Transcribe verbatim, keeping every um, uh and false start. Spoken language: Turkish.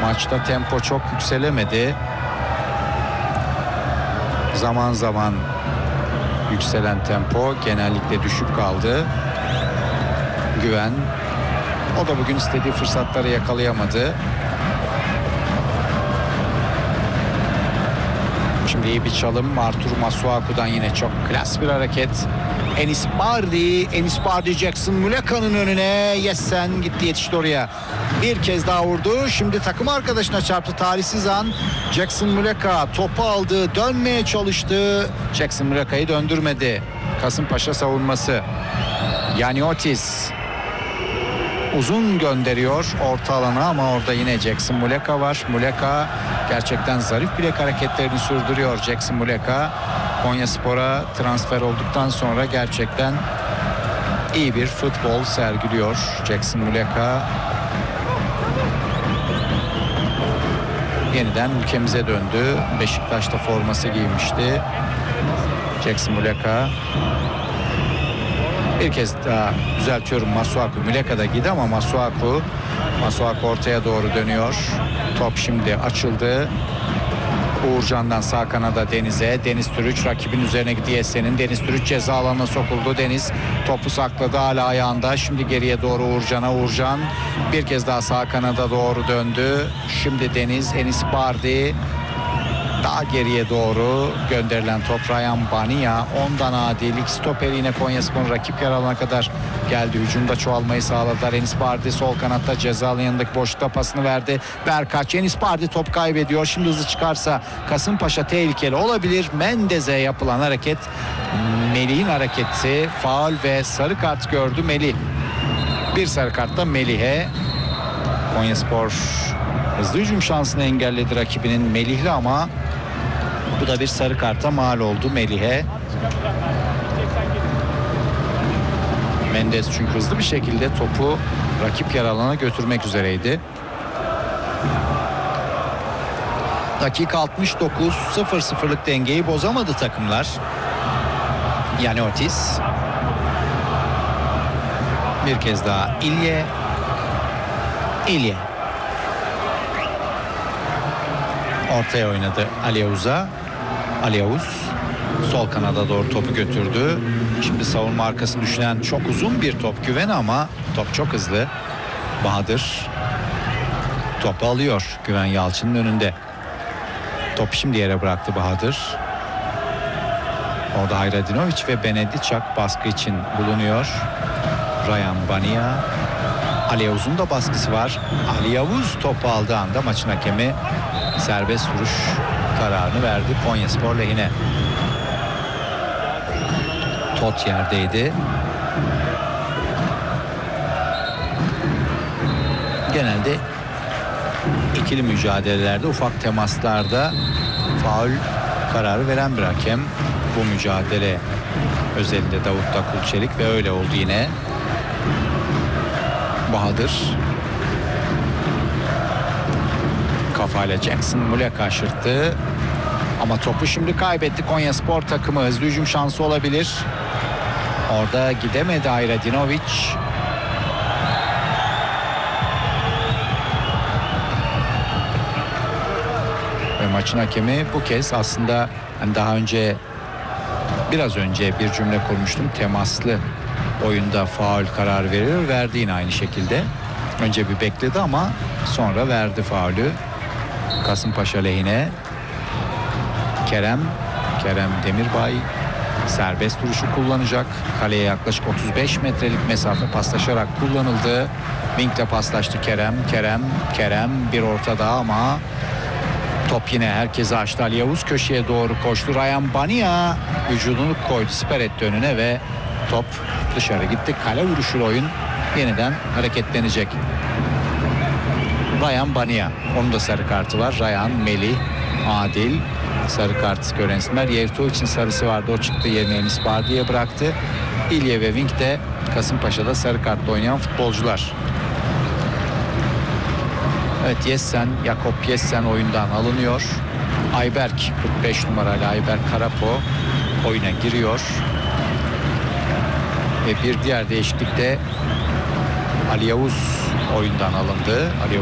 Maçta tempo çok yükselemedi. Zaman zaman yükselen tempo genellikle düşük kaldı. Güven, o da bugün istediği fırsatları yakalayamadı. Şimdi iyi bir çalım Artur Masuaku'dan, yine çok klas bir hareket. Enis Bardi, Enis Bardi Jackson Muleka'nın önüne. Yessen gitti, yetişti oraya. Bir kez daha vurdu. Şimdi takım arkadaşına çarptı. Talihsiz an. Jackson Muleka topu aldı. Dönmeye çalıştı. Jackson Muleka'yı döndürmedi. Kasımpaşa savunması. Yaniotis uzun gönderiyor orta alana ama orada yine Jackson Muleka var. Muleka gerçekten zarif bilek hareketlerini sürdürüyor. Jackson Muleka Konyaspor'a transfer olduktan sonra gerçekten iyi bir futbol sergiliyor Jackson Muleka. Yeniden ülkemize döndü. Beşiktaş'ta forması giymişti Jackson Muleka. Bir kez daha düzeltiyorum, Masuaku Muleka'da gidi ama Masuaku Masuaku ortaya doğru dönüyor. Top şimdi açıldı. Uğurcan'dan sağ kanada Deniz'e. Deniz Türüç rakibin üzerine gitti Yesen'in. Deniz Türüç ceza alanına sokuldu. Deniz topu sakladı hala ayağında. Şimdi geriye doğru Uğurcan'a. Uğurcan bir kez daha sağ kanada doğru döndü. Şimdi Deniz, Enis Bardi. Daha geriye doğru gönderilen top Ryan Bania. Ondan Adil. İki stoperi yine Konyaspor'un rakip yer alana kadar geldi. Hücumda çoğalmayı sağladılar. Enis Bardi sol kanatta ceza alanı yanındaki boşlukta pasını verdi. Berkaç. Enis Bardi top kaybediyor. Şimdi hızlı çıkarsa Kasımpaşa tehlikeli olabilir. Mendez'e yapılan hareket, Melih'in hareketi, faul ve sarı kart gördü Melih. Bir sarı kartta Melih'e. Konyaspor hızlı hücum şansını engelledi rakibinin Melih'le ama bu da bir sarı karta mal oldu Melih'e. Mendez çünkü hızlı bir şekilde topu rakip yer alana götürmek üzereydi. Dakika altmış dokuz, sıfır sıfırlık dengeyi bozamadı takımlar. Yaniotis. Bir kez daha İlye. İlye. Ortaya oynadı Ali Yavuz'a. Ali Yavuz sol kanada doğru topu götürdü. Şimdi savunma arkasını düşünen çok uzun bir top Güven ama top çok hızlı. Bahadır topu alıyor Güven Yalçın'ın önünde. Top şimdi yere bıraktı Bahadır. Orada Hayradinovic ve Benediçak baskı için bulunuyor. Ryan Bania. Ali Yavuz'un da baskısı var. Ali Yavuz topu aldığı anda maçın hakemi serbest vuruş kararını verdi Konyaspor lehine. Tot yerdeydi. Genelde ikili mücadelelerde, ufak temaslarda faul kararı veren bir hakem. Bu mücadele özelinde Davut Takul Çelik ve öyle oldu yine. Bahadır kafayla Jackson Muleka şaşırttı ama topu şimdi kaybetti Konyaspor takımı. Hızlı hücum şansı olabilir. Orada gidemedi Hayradinovic. Ve maçın hakemi bu kez aslında hani daha önce biraz önce bir cümle kurmuştum. Temaslı oyunda faul karar veriyor. Verdi yine aynı şekilde. Önce bir bekledi ama sonra verdi faulü. Kasımpaşa lehine. Kerem, Kerem Demirbay serbest vuruşu kullanacak. Kaleye yaklaşık otuz beş metrelik mesafe paslaşarak kullanıldı. Wink'le paslaştı Kerem. Kerem, Kerem bir orta daha ama top yine herkese açtı. Ali Yavuz köşeye doğru koştu. Ryan Bania vücudunu koydu, siper etti önüne ve top dışarı gitti. Kale vuruşu oyun yeniden hareketlenecek. Ryan Bania. Onun da sarı kartı var. Ryan, Melih, Adil sarı kart gören isimler. Yevto için sarısı vardı. O çıktı, yerine Enis Bardi'ye bıraktı. İlye ve Wink de Kasımpaşa'da sarı kartla oynayan futbolcular. Evet, Yessen, Jakob Yessen oyundan alınıyor. Ayberk, kırk beş numaralı Ayberk Karapo oyuna giriyor. Ve bir diğer değişiklik de Ali Yavuz oyundan alındı. Ali